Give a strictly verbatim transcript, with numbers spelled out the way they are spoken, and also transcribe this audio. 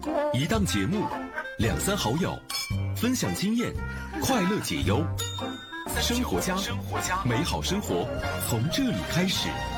一档节目，两三好友，分享经验，快乐解忧。生活家，美好生活从这里开始。